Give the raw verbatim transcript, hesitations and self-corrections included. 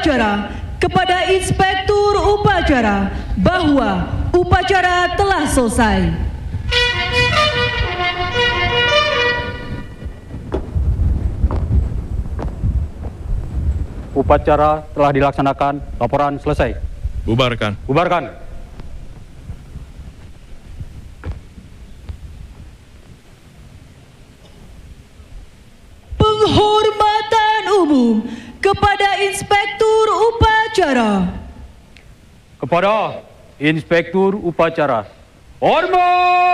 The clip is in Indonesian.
upacara kepada Inspektur Upacara bahwa upacara telah selesai. Upacara telah dilaksanakan, laporan selesai. Bubarkan. Bubarkan. Penghormatan umum kepada Inspektur Upacara. Kepada Inspektur Upacara. Hormat!